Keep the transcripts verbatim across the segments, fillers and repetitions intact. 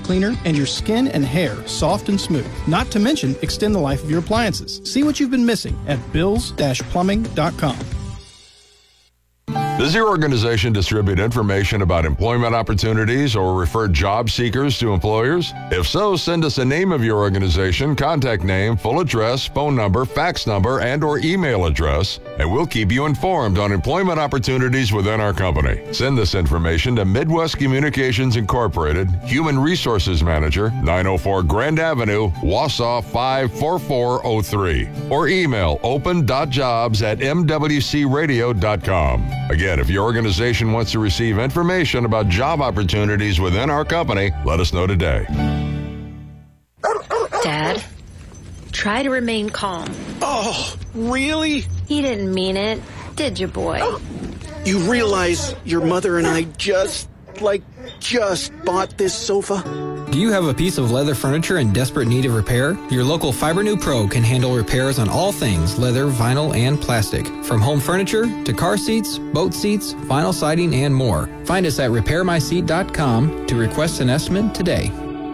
cleaner and your skin and hair soft and smooth. Not to mention, extend the life of your appliances. See what you've been missing at bills dash plumbing dot com. Does your organization distribute information about employment opportunities or refer job seekers to employers? If so, send us a name of your organization, contact name, full address, phone number, fax number, and or email address, and we'll keep you informed on employment opportunities within our company. Send this information to Midwest Communications Incorporated, Human Resources Manager, nine oh four Grand Avenue, Wausau five four four oh three, or email open dot jobs at m w c radio dot com. Again, if your organization wants to receive information about job opportunities within our company, let us know today. Dad, try to remain calm. Oh, really? He didn't mean it, did you, boy? You realize your mother and I just, like, just bought this sofa? Do you have a piece of leather furniture in desperate need of repair? Your local Fibernew Pro can handle repairs on all things leather, vinyl, and plastic. From home furniture to car seats, boat seats, vinyl siding, and more. Find us at repair my seat dot com to request an estimate today.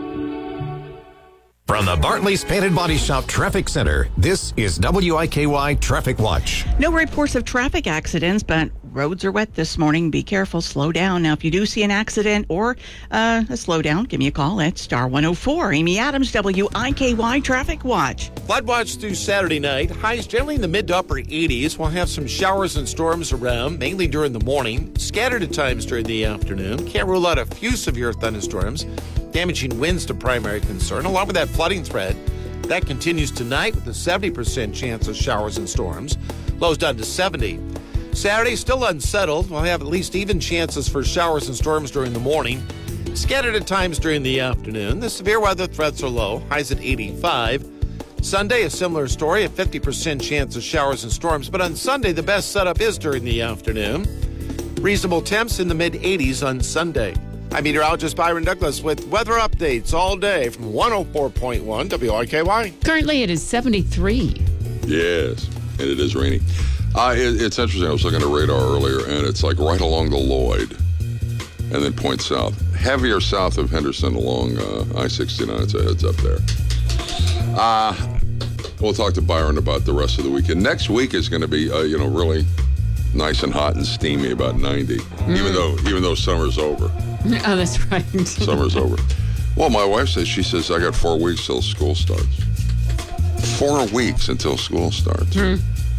From the Bartley's Painted Body Shop Traffic Center, this is W I K Y Traffic Watch. No reports of traffic accidents, but roads are wet this morning. Be careful. Slow down. Now, if you do see an accident or uh, a slowdown, give me a call at Star one oh four. Amy Adams, W I K Y Traffic Watch. Flood watch through Saturday night. Highs generally in the mid to upper eighties. We'll have some showers and storms around, mainly during the morning, scattered at times during the afternoon. Can't rule out a few severe thunderstorms. Damaging winds to primary concern, along with that flooding threat. That continues tonight with a seventy percent chance of showers and storms. Lows down to seventy. Saturday, still unsettled. We'll have at least even chances for showers and storms during the morning. Scattered at times during the afternoon. The severe weather threats are low. Highs at eighty-five. Sunday, a similar story. A fifty percent chance of showers and storms. But on Sunday, the best setup is during the afternoon. Reasonable temps in the mid eighties on Sunday. I'm meteorologist Byron Douglas with weather updates all day from one oh four point one W I K Y. Currently, it is seventy-three. Yes, and it is rainy. Uh, it, it's interesting. I was looking at radar earlier, and it's like right along the Lloyd, and then points south. Heavier south of Henderson along uh, I sixty-nine, so heads up there. Uh, we'll talk to Byron about the rest of the weekend. Next week is going to be, uh, you know, really nice and hot and steamy, about ninety, mm. even though even though summer's over. Oh, that's right. Summer's over. Well, my wife says, she says, I got four weeks till school starts. Four weeks until school starts. Mm.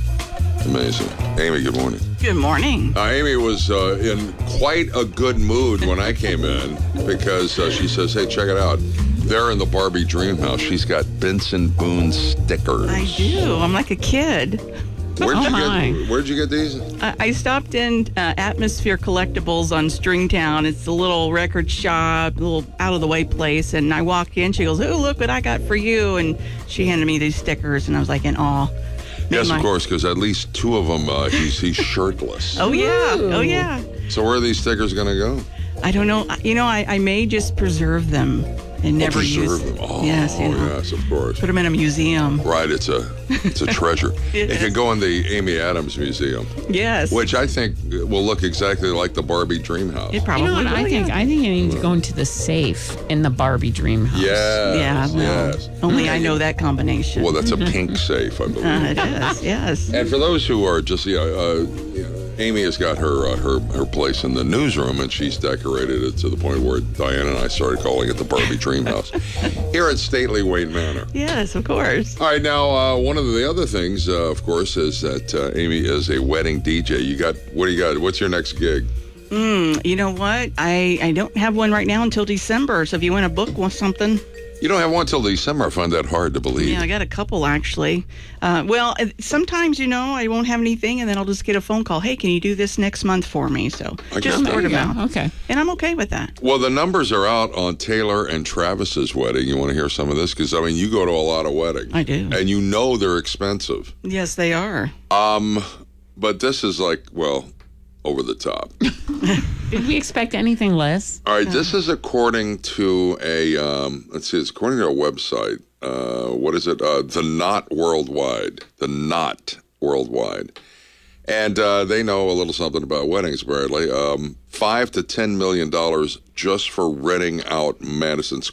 Amazing. Amy, good morning. Good morning. Uh, Amy was uh, in quite a good mood when I came in because uh, she says, hey, check it out. There in the Barbie dream house, she's got Benson Boone stickers. I do. I'm like a kid. Where'd, oh you my. get, where'd you get these? Uh, I stopped in uh, Atmosphere Collectibles on Stringtown. It's a little record shop, a little out-of-the-way place. And I walk in, she goes, oh, look what I got for you. And she handed me these stickers, and I was like in awe. Yes, my... of course, because at least two of them, uh, he's, he's shirtless. Oh, yeah. Ooh. Oh, yeah. So where are these stickers going to go? I don't know. You know, I, I may just preserve them and never oh, use them. Oh, yes, you know. yes, of course. Put them in a museum. Right, it's a it's a treasure. It, it can go in the Amy Adams Museum. Yes. Which I think will look exactly like the Barbie Dream House. It probably you know what will, I think? yeah. I think it needs to go into the safe in the Barbie Dream House. Yes, yeah, well, yes. Only I know that combination. Well, that's a pink safe, I believe. Uh, it is, yes. And for those who are just, you know, uh, you know Amy has got her, uh, her her place in the newsroom, and she's decorated it to the point where Diane and I started calling it the Barbie Dream House here at Stately Wayne Manor. Yes, of course. All right, now uh, one of the other things, uh, of course, is that uh, Amy is a wedding D J. You got what do you got? What's your next gig? Mm, you know what? I I don't have one right now until December. So if you want to book one something. You don't have one till December. I find that hard to believe. Yeah, I got a couple, actually. Uh, well, sometimes, you know, I won't have anything, and then I'll just get a phone call. Hey, can you do this next month for me? So I just word of mouth. Okay. And I'm okay with that. Well, the numbers are out on Taylor and Travis's wedding. You want to hear some of this? Because, I mean, you go to a lot of weddings. I do. And you know they're expensive. Yes, they are. Um, But this is like, well, over the top. Did we expect anything less? All right, this is according to a, um, let's see, it's according to a website. Uh, what is it? Uh, the Knot Worldwide. The Knot Worldwide. And uh, they know a little something about weddings, apparently. Um, five to ten million dollars just for renting out Madison